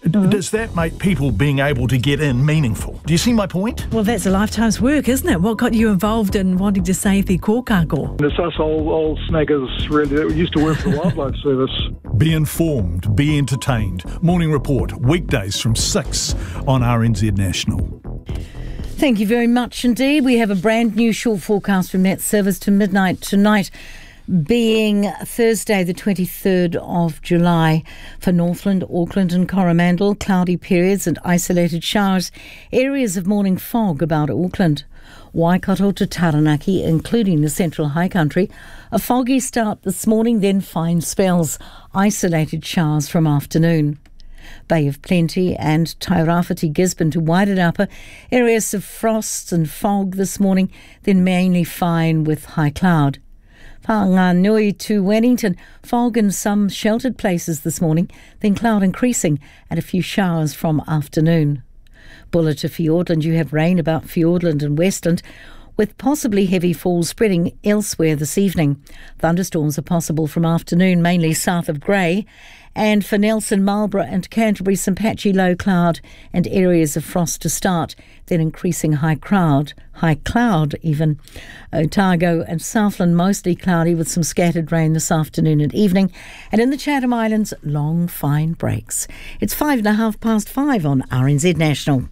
Does that make people being able to get in meaningful? Do you see my point? Well, that's a lifetime's work, isn't it? What got you involved in wanting to save the kōkako? It's us old snaggers, really, that used to work for the Wildlife Service. Be informed, be entertained. Morning Report, weekdays from 6 on RNZ National. Thank you very much indeed. We have a brand new short forecast from Met Service to midnight tonight, being Thursday the 23rd of July. For Northland, Auckland and Coromandel, cloudy periods and isolated showers. Areas of morning fog about Auckland. Waikato to Taranaki, including the central high country. A foggy start this morning, then fine spells. Isolated showers from afternoon. Bay of Plenty and Tairāwhiti, Gisborne to Wairarapa. Areas of frost and fog this morning, then mainly fine with high cloud. Whanganui to Wellington, fog in some sheltered places this morning, then cloud increasing and a few showers from afternoon. Bulla to Fiordland, you have rain about Fiordland and Westland, with possibly heavy falls spreading elsewhere this evening. Thunderstorms are possible from afternoon, mainly south of Grey. And for Nelson, Marlborough and Canterbury, some patchy low cloud and areas of frost to start, then increasing high cloud even. Otago and Southland mostly cloudy with some scattered rain this afternoon and evening. And in the Chatham Islands, long fine breaks. It's 5:05 on RNZ National.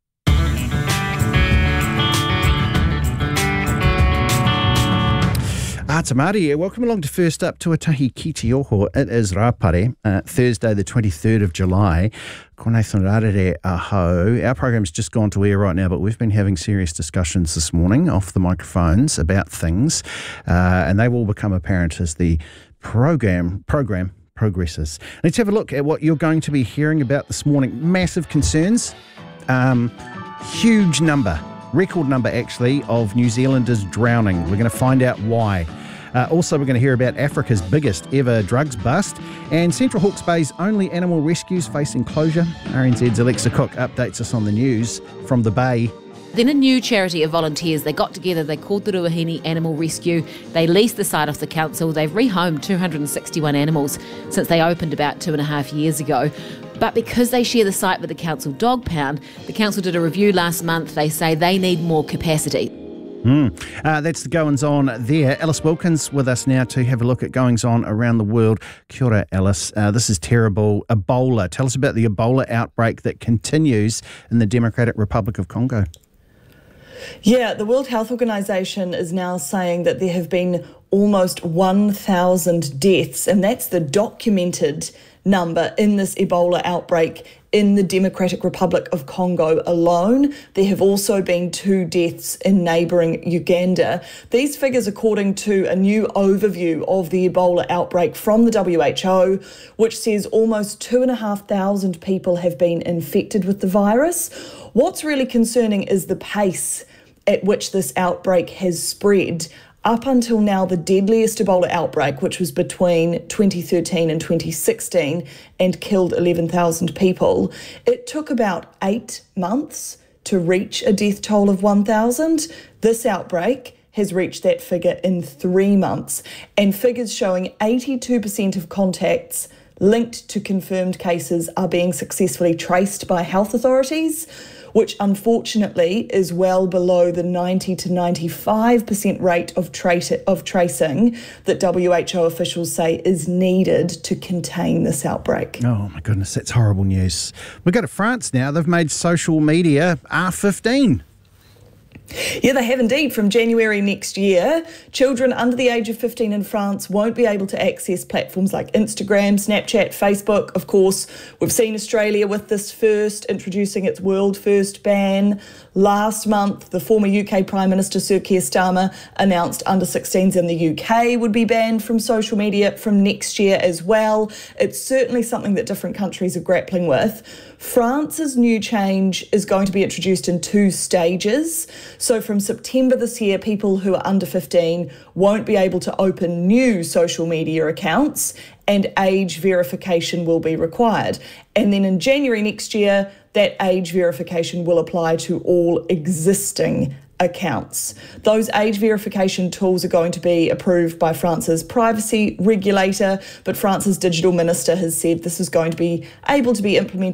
Tamari, welcome along to First Up, Tuatahi ki te oho. It is Rāpare, Thursday the 23rd of July. Ko Nathan Rarere aho. Our program's just gone to air right now, but we've been having serious discussions this morning off the microphones about things, and they will become apparent as the program progresses. Let's have a look at what you're going to be hearing about this morning. Massive concerns, huge number, record number actually, of New Zealanders drowning. We're going to find out why. Also, we're going to hear about Africa's biggest ever drugs bust and Central Hawke's Bay's only animal rescues facing closure. RNZ's Alexa Cook updates us on the news from the Bay. Then a new charity of volunteers, they got together, they called the Ruahine Animal Rescue. They leased the site off the council. They've rehomed 261 animals since they opened about 2.5 years ago. But because they share the site with the council dog pound, the council did a review last month. They say they need more capacity. That's the goings-on there. Alice Wilkins with us now to have a look at goings-on around the world. Kia ora, Alice. This is terrible. Ebola. Tell us about the Ebola outbreak that continues in the Democratic Republic of Congo. Yeah, the World Health Organization is now saying that there have been almost 1,000 deaths, and that's the documented number in this Ebola outbreak in the Democratic Republic of Congo alone. There have also been 2 deaths in neighbouring Uganda. These figures according to a new overview of the Ebola outbreak from the WHO, which says almost 2,500 people have been infected with the virus. What's really concerning is the pace at which this outbreak has spread. Up until now, the deadliest Ebola outbreak, which was between 2013 and 2016 and killed 11,000 people, it took about 8 months to reach a death toll of 1,000. This outbreak has reached that figure in 3 months, and figures showing 82% of contacts linked to confirmed cases are being successfully traced by health authorities, which unfortunately is well below the 90 to 95% rate of tracing that WHO officials say is needed to contain this outbreak. Oh my goodness, that's horrible news. We go to France now. They've made social media R15. Yeah, they have indeed. From January next year, children under the age of 15 in France won't be able to access platforms like Instagram, Snapchat, Facebook. Of course, we've seen Australia with this first, introducing its world first ban. Last month, the former UK Prime Minister Sir Keir Starmer announced under 16s in the UK would be banned from social media from next year as well. It's certainly something that different countries are grappling with. France's new change is going to be introduced in 2 stages. So from September this year, people who are under 15 won't be able to open new social media accounts, and age verification will be required. And then in January next year, that age verification will apply to all existing accounts. Those age verification tools are going to be approved by France's privacy regulator, but France's digital minister has said this is going to be able to be implemented